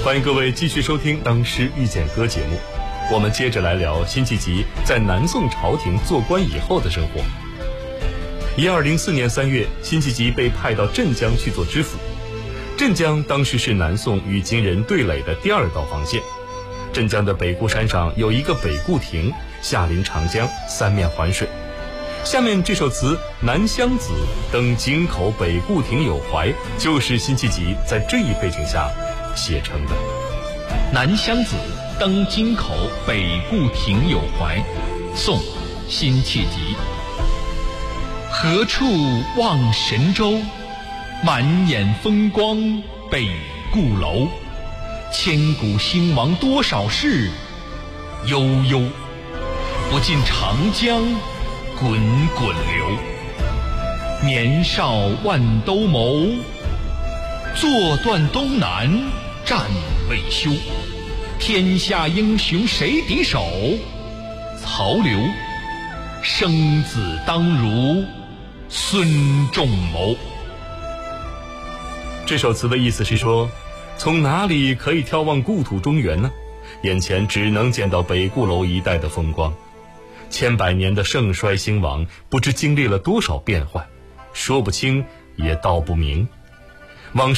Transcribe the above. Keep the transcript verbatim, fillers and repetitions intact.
欢迎各位继续收听《当诗遇见歌》节目，我们接着来聊辛弃疾在南宋朝廷做官以后的生活。一二零四年三月，辛弃疾被派到镇江去做知府。镇江当时是南宋与金人对垒的第二道防线。镇江的北固山上有一个北固亭，下临长江，三面环水。下面这首词《南乡子·登京口北固亭有怀》就是辛弃疾在这一背景下写成的。 南乡子·登京口北固亭有怀，宋·辛弃疾。何处望神州，满眼风光北固楼。千古兴亡多少事，悠悠，不尽长江滚滚流。年少万兜鍪，坐断东南战未休。天下英雄谁敌手，曹刘生子当如孙仲谋。 这首词的意思是说，从哪里可以眺望故土中原呢？眼前只能见到北固楼一带的风光。千百年的盛衰兴亡，不知经历了多少变幻，说不清也道不明。往